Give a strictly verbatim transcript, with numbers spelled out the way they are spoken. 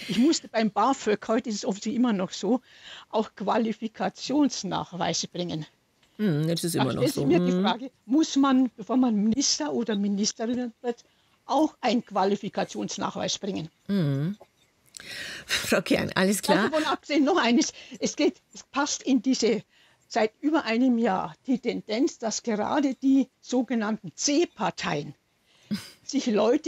Ich musste beim BAföG, heute ist es offensichtlich immer noch so, auch Qualifikationsnachweise bringen. Mhm, das ist Da immer noch stellt sich so. mir die Mhm. Frage, muss man, bevor man Minister oder Ministerin wird, auch einen Qualifikationsnachweis bringen? Mhm. Frau Kern, alles Ganz klar? davon abgesehen, noch eines, es geht, es passt in diese seit über einem Jahr die Tendenz, dass gerade die sogenannten C-Parteien sich Leute